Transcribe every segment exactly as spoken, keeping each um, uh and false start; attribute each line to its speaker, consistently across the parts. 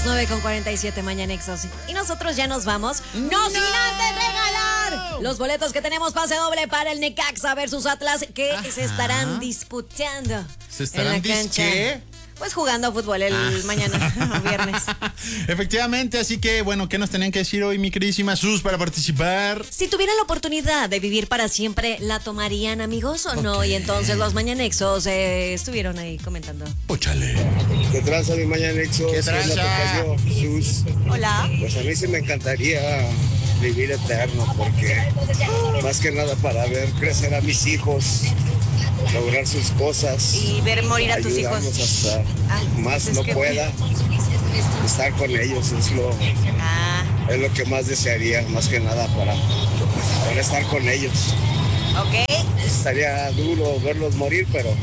Speaker 1: las nueve con cuarenta y siete Mañanexos. Y nosotros ya nos vamos. ¡No, no sin antes regalar los boletos que tenemos pase doble para el Necaxa versus Atlas, que Ajá. se estarán disputando.
Speaker 2: ¿Se estarán
Speaker 1: en la cancha?
Speaker 2: ¿Qué?
Speaker 1: Pues jugando fútbol el ah. mañana, viernes.
Speaker 2: Efectivamente, así que, bueno, ¿qué nos tenían que decir hoy, mi queridísima Sus, para participar?
Speaker 1: Si tuvieran la oportunidad de vivir para siempre, ¿la tomarían, amigos, o okay. no? Y entonces los Mañanexos eh, estuvieron ahí comentando.
Speaker 2: Óchale.
Speaker 3: ¿Qué tranza, mi Mañanexos?
Speaker 2: ¿Qué tranza?
Speaker 3: Sus.
Speaker 1: Hola.
Speaker 3: Pues a mí sí me encantaría vivir eterno, porque más que nada para ver crecer a mis hijos, lograr sus cosas
Speaker 1: y ver morir a tus hijos
Speaker 3: hasta ah, más no pueda bueno. estar con ellos es lo ah. es lo que más desearía, más que nada para, para estar con ellos.
Speaker 1: Ok.
Speaker 3: Estaría duro verlos morir, pero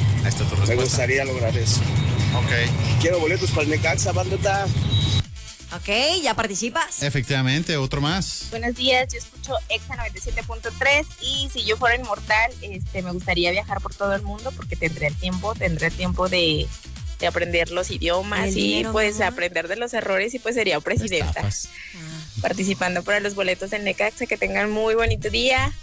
Speaker 3: me gustaría lograr eso.
Speaker 2: Ok.
Speaker 3: Quiero boletos para el Necaxa, bandota.
Speaker 1: Ok, ¿ya participas?
Speaker 2: Efectivamente, otro más.
Speaker 4: Buenos días, yo escucho Exa noventa y siete punto tres y si yo fuera inmortal, este, me gustaría viajar por todo el mundo porque tendría el tiempo, tendría el tiempo de, de aprender los idiomas y dinero, pues ¿no? aprender de los errores y pues sería presidenta. Ah. Participando para los boletos del Necaxa, que tengan muy bonito día.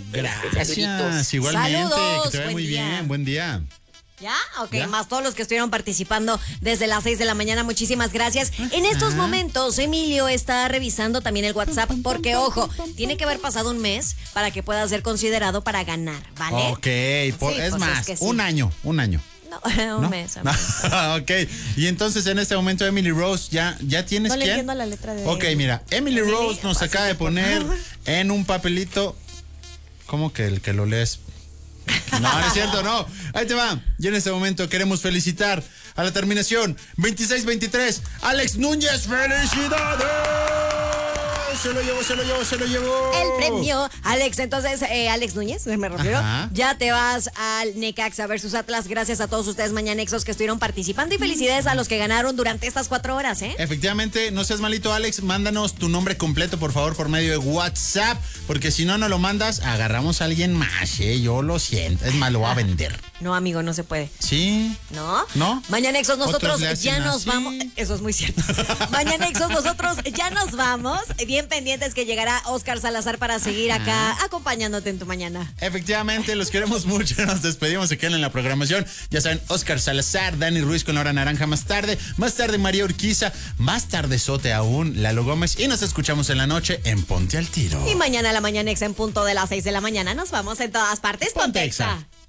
Speaker 2: Gracias, igualmente,
Speaker 1: Saludos,
Speaker 2: que te vaya muy
Speaker 1: día.
Speaker 2: bien, buen día.
Speaker 1: ¿Ya? Ok,
Speaker 2: ¿Ya?
Speaker 1: Más todos los que estuvieron participando desde las seis de la mañana, muchísimas gracias. En estos momentos, Emilio está revisando también el WhatsApp porque, ojo, tiene que haber pasado un mes para que pueda ser considerado para ganar, ¿vale?
Speaker 2: Ok, por, sí, es pues más, es sí. un año, un año.
Speaker 1: No, un
Speaker 2: ¿No?
Speaker 1: mes. Un mes.
Speaker 2: Ok, y entonces en este momento Emily Rose, ¿ya, ya tienes
Speaker 1: no
Speaker 2: quién?
Speaker 1: le entiendo la letra de...
Speaker 2: Ok, mira, Emily, Emily Rose nos Así acaba de poner en un papelito, ¿cómo que el que lo lees? No, no es cierto, no. Ahí te va. Y en este momento queremos felicitar a la terminación veintiséis veintitrés, Alex Núñez. ¡Felicidades! Se lo llevó, se lo llevó, se lo llevó.
Speaker 1: El premio. Alex, entonces, eh, Alex Núñez, me refiero. Ajá. Ya te vas al Necaxa versus Atlas. Gracias a todos ustedes, Mañanexos, que estuvieron participando. Y felicidades a los que ganaron durante estas cuatro horas, ¿eh?
Speaker 2: Efectivamente, no seas malito, Alex. Mándanos tu nombre completo, por favor, por medio de WhatsApp. Porque si no, no lo mandas, agarramos a alguien más, ¿eh? Yo lo siento. Es más, lo voy a vender.
Speaker 1: No, amigo, no se puede.
Speaker 2: ¿Sí?
Speaker 1: ¿No?
Speaker 2: ¿No?
Speaker 1: Mañanexos, nosotros ya nos así. vamos. Eso es muy cierto. Mañanexos, nosotros ya nos vamos. Bien pendientes que llegará Oscar Salazar para seguir acá Ajá. acompañándote en tu mañana.
Speaker 2: Efectivamente, los queremos mucho. Nos despedimos, se quedan en la programación. Ya saben, Oscar Salazar, Dani Ruiz con la hora naranja más tarde. Más tarde, María Urquiza. Más tarde, Sote aún, Lalo Gómez. Y nos escuchamos en la noche en Ponte al Tiro.
Speaker 1: Y mañana la Mañanexa en punto de las seis de la mañana. Nos vamos en todas partes. Ponte Exa.